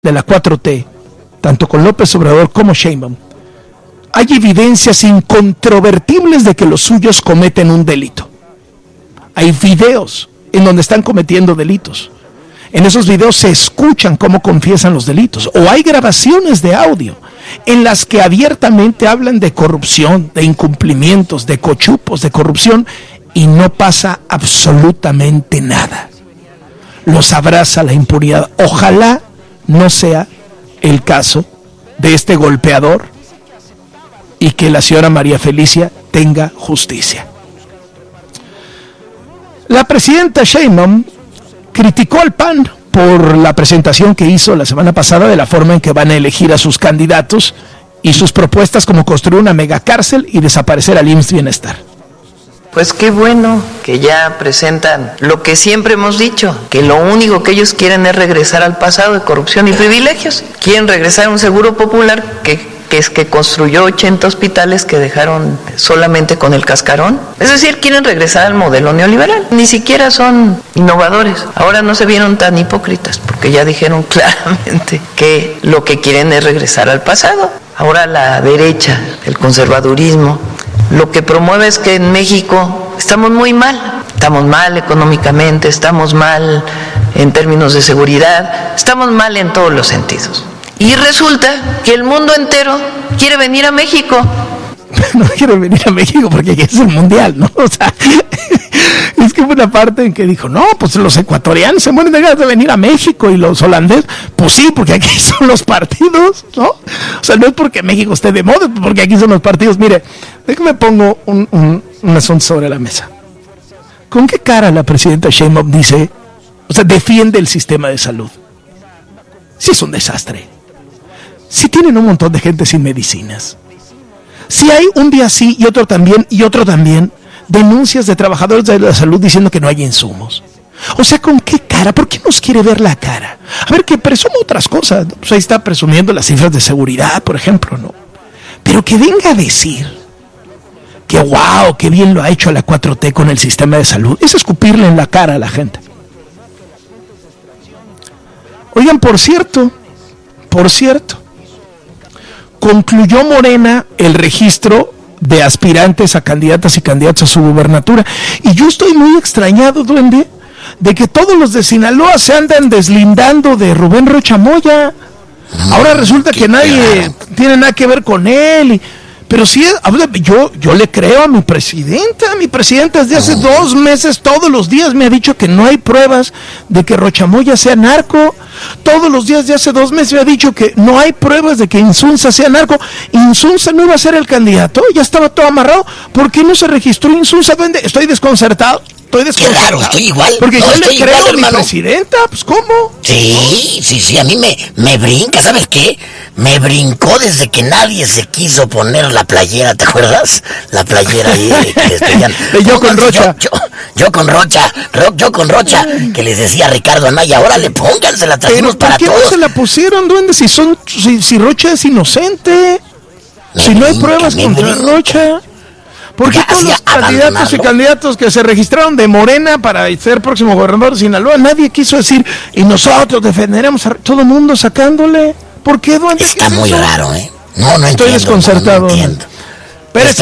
de la 4T, tanto con López Obrador como Sheinbaum, hay evidencias incontrovertibles de que los suyos cometen un delito. Hay videos en donde están cometiendo delitos. En esos videos se escuchan cómo confiesan los delitos. O hay grabaciones de audio en las que abiertamente hablan de corrupción, de incumplimientos, de cochupos, de corrupción, y no pasa absolutamente nada. Los abraza la impunidad. Ojalá no sea el caso de este golpeador y que la señora María Felicia tenga justicia. La presidenta Sheinbaum criticó al PAN por la presentación que hizo la semana pasada de la forma en que van a elegir a sus candidatos y sus propuestas como construir una megacárcel y desaparecer al IMSS Bienestar. Pues qué bueno que ya presentan lo que siempre hemos dicho, que lo único que ellos quieren es regresar al pasado de corrupción y privilegios. Quieren regresar a un seguro popular que construyó 80 hospitales que dejaron solamente con el cascarón. Es decir, quieren regresar al modelo neoliberal. Ni siquiera son innovadores. Ahora no se vieron tan hipócritas, porque ya dijeron claramente que lo que quieren es regresar al pasado. Ahora la derecha, el conservadurismo, lo que promueve es que en México estamos muy mal. Estamos mal económicamente, estamos mal en términos de seguridad, estamos mal en todos los sentidos. Y resulta que el mundo entero quiere venir a México. No quiero venir a México porque aquí es el mundial, ¿no? O sea, es que hubo una parte en que dijo, no, pues los ecuatorianos se mueren de ganas de venir a México y los holandeses, pues sí, porque aquí son los partidos, ¿no? O sea, no es porque México esté de moda, porque aquí son los partidos. Mire, déjame pongo un asunto sobre la mesa. ¿Con qué cara la presidenta Sheinbaum dice, o sea, defiende el sistema de salud? Sí es un desastre. Sí tienen un montón de gente sin medicinas. Si hay un día sí y otro también, denuncias de trabajadores de la salud diciendo que no hay insumos. O sea, ¿con qué cara? ¿Por qué nos quiere ver la cara? A ver, que presuma otras cosas, ¿no? Pues ahí está presumiendo las cifras de seguridad, por ejemplo, ¿no? Pero que venga a decir que wow, qué bien lo ha hecho la 4T con el sistema de salud, es escupirle en la cara a la gente. Oigan, por cierto, concluyó Morena el registro de aspirantes a candidatas y candidatos a su gubernatura. Y yo estoy muy extrañado, duende, de que todos los de Sinaloa se andan deslindando de Rubén Rocha Moya. Ahora resulta que nadie tiene nada que ver con él. Pero sí, yo le creo a mi presidenta. Mi presidenta desde hace 2 meses, todos los días me ha dicho que no hay pruebas de que Rocha Moya sea narco. Todos los días de hace 2 meses me ha dicho que no hay pruebas de que Insunza sea narco. Insunza no iba a ser el candidato, ya estaba todo amarrado. ¿Por qué no se registró Insunza? Estoy desconcertado. Qué raro, estoy igual. Porque no, yo le creo igual, a mi hermano. presidenta, pues ¿cómo? Sí, a mí me brinca, ¿sabes qué? Me brincó desde que nadie se quiso poner la playera, ¿te acuerdas? La playera ahí que les pedían. Yo con Rocha. Yo con Rocha, que les decía a Ricardo Anaya, órale, pónganse la trajimos para todos. ¿Por qué no se la pusieron, duende? Si Rocha es inocente, si no hay pruebas contra Rocha. ¿Por qué todos los candidatos y candidatos que se registraron de Morena para ser próximo gobernador de Sinaloa, nadie quiso decir, y nosotros defenderemos a todo el mundo sacándole? ¿Por qué, duende? Está muy raro, ¿eh? No entiendo. Estoy desconcertado. No entiendo. Pero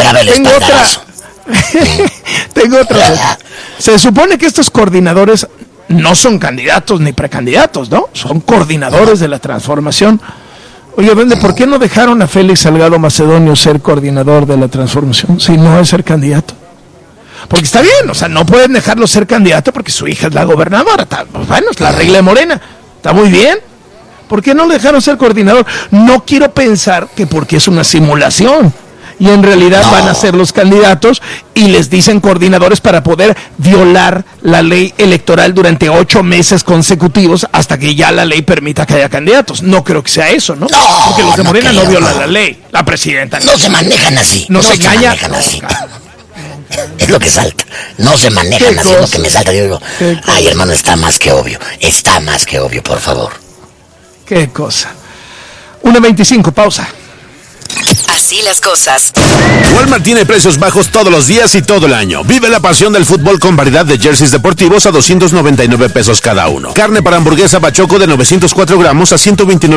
tengo otra. Se supone que estos coordinadores no son candidatos ni precandidatos, ¿no? Son coordinadores de la transformación. Oye, ¿dónde? ¿Por qué no dejaron a Félix Salgado Macedonio ser coordinador de la transformación si no es ser candidato? Porque está bien, o sea, no pueden dejarlo ser candidato porque su hija es la gobernadora. Bueno, es la regla de Morena. Está muy bien. ¿Por qué no le dejaron ser coordinador? No quiero pensar que porque es una simulación y en realidad van a ser los candidatos y les dicen coordinadores para poder violar la ley electoral durante 8 meses consecutivos hasta que ya la ley permita que haya candidatos. No creo que sea eso, ¿no? Porque los de Morena no violan la ley, la presidenta. No se manejan así. No se manejan así. Es lo que salta. No se manejan así, es lo que me salta. Yo digo, ay, hermano, está más que obvio, por favor. Qué cosa. 1:25, pausa. Así las cosas. Walmart tiene precios bajos todos los días y todo el año. Vive la pasión del fútbol con variedad de jerseys deportivos a $299 cada uno. Carne para hamburguesa Bachoco de 904 gramos a $129